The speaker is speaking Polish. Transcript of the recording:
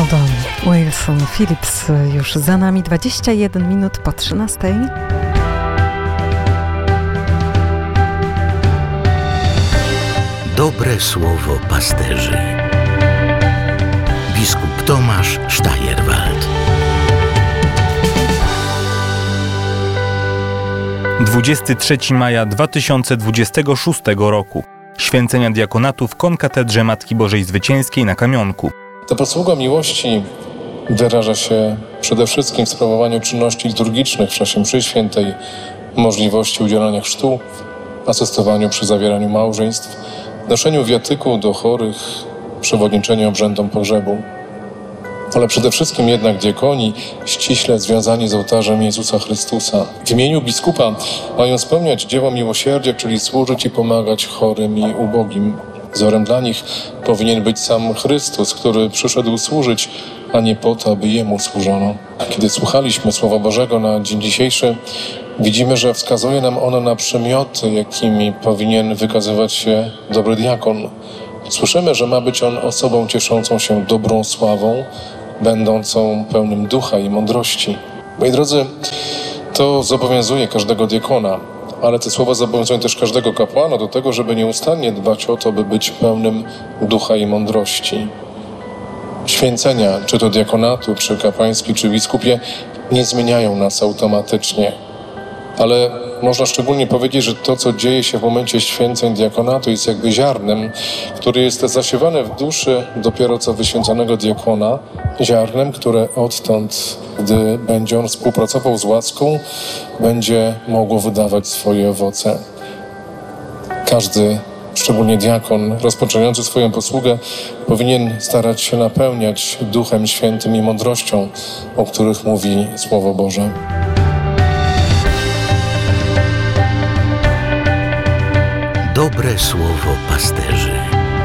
O'Donnell, Wilson Phillips, już za nami 21 minut po 13. Dobre słowo pasterzy. Biskup Tomasz Steyerwalt. 23 maja 2026 roku. Święcenia diakonatu w Konkatedrze Matki Bożej Zwycięskiej na Kamionku. Ta posługa miłości wyraża się przede wszystkim w sprawowaniu czynności liturgicznych w czasie mszy świętej, możliwości udzielania chrztu, asystowaniu przy zawieraniu małżeństw, noszeniu wiatyku do chorych, przewodniczeniu obrzędom pogrzebu. Ale przede wszystkim jednak diakoni ściśle związani z ołtarzem Jezusa Chrystusa. W imieniu biskupa mają spełniać dzieło miłosierdzia, czyli służyć i pomagać chorym i ubogim. Wzorem dla nich powinien być sam Chrystus, który przyszedł służyć, a nie po to, aby Jemu służono. Kiedy słuchaliśmy Słowa Bożego na dzień dzisiejszy, widzimy, że wskazuje nam ono na przymioty, jakimi powinien wykazywać się dobry diakon. Słyszymy, że ma być on osobą cieszącą się dobrą sławą, będącą pełnym ducha i mądrości. Moi drodzy, to zobowiązuje każdego diakona, ale te słowa zobowiązują też każdego kapłana do tego, żeby nieustannie dbać o to, by być pełnym ducha i mądrości. Święcenia, czy to diakonatu, czy kapłański, czy biskupie, nie zmieniają nas automatycznie. Ale można szczególnie powiedzieć, że to, co dzieje się w momencie święceń diakonatu, jest jakby ziarnem, który jest zasiewane w duszy dopiero co wyświęconego diakona, ziarnem, które odtąd, gdy będzie on współpracował z łaską, będzie mogło wydawać swoje owoce. Każdy, szczególnie diakon, rozpoczynający swoją posługę, powinien starać się napełniać Duchem Świętym i mądrością, o których mówi Słowo Boże. Dobre słowo pasterzy.